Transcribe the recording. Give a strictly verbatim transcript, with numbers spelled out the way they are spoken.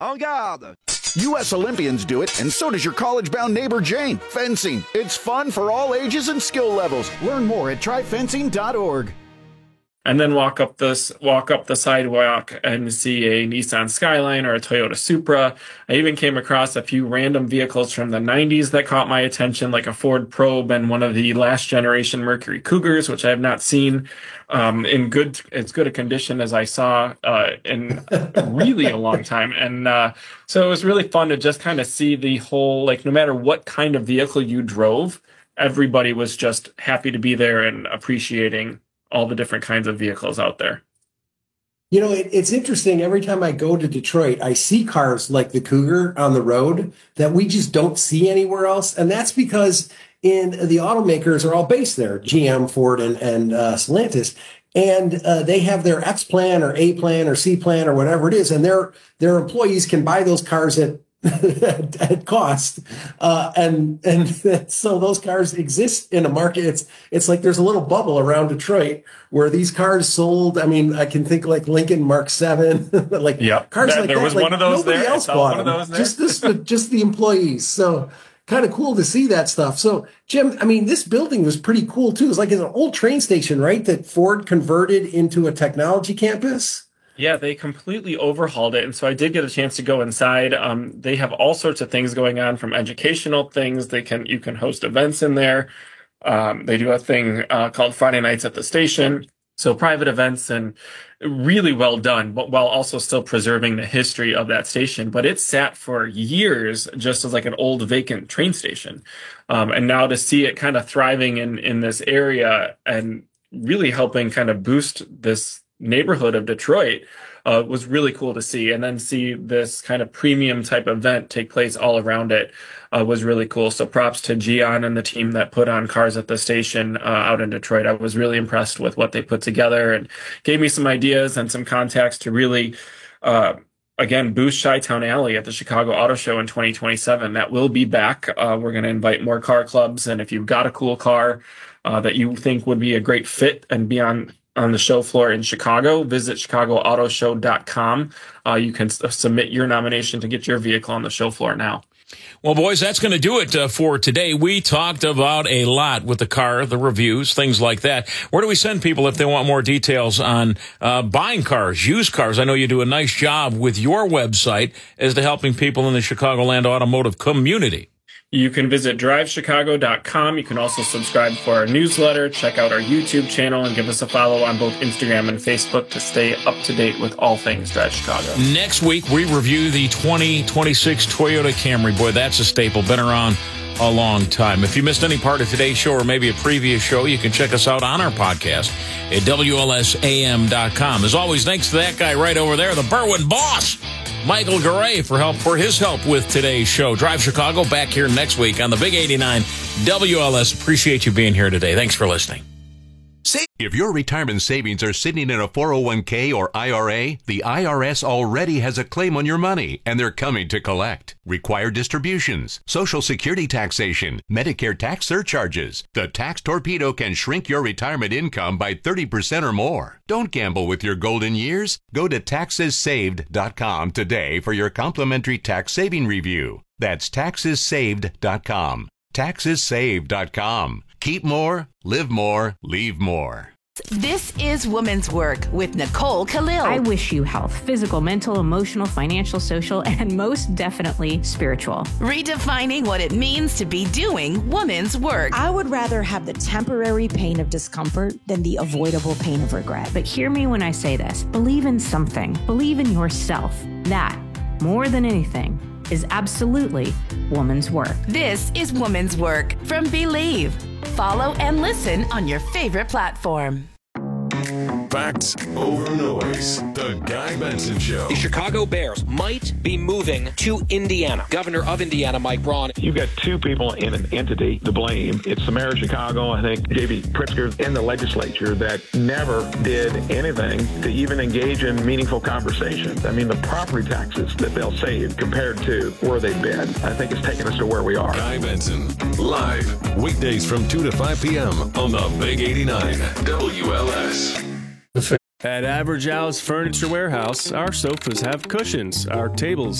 En garde! U S Olympians do it, and so does your college-bound neighbor Jane. Fencing. It's fun for all ages and skill levels. Learn more at try fencing dot org. And then walk up this walk up the sidewalk and see a Nissan Skyline or a Toyota Supra. I even came across a few random vehicles from the nineties that caught my attention, like a Ford Probe and one of the last generation Mercury Cougars, which I have not seen um, in good as good a condition as I saw uh, in really a long time. And uh, so it was really fun to just kind of see the whole, like, no matter what kind of vehicle you drove, everybody was just happy to be there and appreciating all the different kinds of vehicles out there. You know, it, it's interesting. Every time I go to Detroit, I see cars like the Cougar on the road that we just don't see anywhere else. And that's because in the automakers are all based there, G M, Ford, and, and uh, Stellantis. And uh, they have their X plan or A plan or C plan or whatever it is. And their their employees can buy those cars at at cost, uh, and and so those cars exist in a market. It's it's like there's a little bubble around Detroit where these cars sold. I mean, I can think like Lincoln Mark seven, like yep. cars that, like there that. was like one of those nobody there. else I saw bought one them. of those there. Just this, just the employees. So kind of cool to see that stuff. So Jim, I mean, this building was pretty cool too. It's like it's an old train station, right? That Ford converted into a technology campus. Yeah, they completely overhauled it. And so I did get a chance to go inside. Um, they have all sorts of things going on, from educational things. They can you can host events in there. Um, they do a thing uh, called Friday Nights at the Station. So private events, and really well done, but while also still preserving the history of that station. But it sat for years just as like an old vacant train station. Um, and now to see it kind of thriving in, in this area and really helping kind of boost this neighborhood of Detroit uh, was really cool to see. And then see this kind of premium type event take place all around it uh, was really cool. So props to Gian and the team that put on Cars at the Station uh, out in Detroit. I was really impressed with what they put together and gave me some ideas and some contacts to really, uh, again, boost Chi-Town Alley at the Chicago Auto Show in twenty twenty-seven. That will be back. Uh, we're going to invite more car clubs. And if you've got a cool car uh, that you think would be a great fit and be on on the show floor in Chicago, visit chicago auto show dot com. Uh, you can s- submit your nomination to get your vehicle on the show floor now. Well, boys, that's going to do it uh, for today. We talked about a lot with the car, the reviews, things like that. Where do we send people if they want more details on uh, buying cars, used cars? I know you do a nice job with your website as to helping people in the Chicagoland automotive community. You can visit drive chicago dot com. You can also subscribe for our newsletter, check out our YouTube channel, and give us a follow on both Instagram and Facebook to stay up to date with all things Drive Chicago. Next week, we review the twenty twenty-six Toyota Camry. Boy, that's a staple. Been around a long time. If you missed any part of today's show or maybe a previous show, you can check us out on our podcast at W L S A M dot com. As always, thanks to that guy right over there, the Berwyn boss, Michael Garay, for help for his help with today's show. Drive Chicago back here next week on the Big eighty-nine W L S. Appreciate you being here today. Thanks for listening. If your retirement savings are sitting in a four oh one k or I R A, the I R S already has a claim on your money, and they're coming to collect. Required distributions, Social Security taxation, Medicare tax surcharges. The Tax Torpedo can shrink your retirement income by thirty percent or more. Don't gamble with your golden years. Go to taxes saved dot com today for your complimentary tax saving review. That's taxes saved dot com. taxes saved dot com. Keep more, live more, leave more. This is Woman's Work with Nicole Khalil. I wish you health, physical, mental, emotional, financial, social, and most definitely spiritual. Redefining what it means to be doing woman's work. I would rather have the temporary pain of discomfort than the avoidable pain of regret. But hear me when I say this. Believe in something. Believe in yourself. That, more than anything, is absolutely woman's work. This is Woman's Work from Believe. Follow and listen on your favorite platform. Facts over noise. The Guy Benson Show. The Chicago Bears might be moving to Indiana. Governor of Indiana, Mike Braun. You've got two people in an entity to blame. It's the mayor of Chicago, I think, J B Pritzker, in the legislature that never did anything to even engage in meaningful conversations. I mean, the property taxes that they'll save compared to where they've been, I think it's taken us to where we are. Guy Benson, live, weekdays from two to five p.m. on the Big eighty-nine W L S. At Average Al's Furniture Warehouse, our sofas have cushions, our tables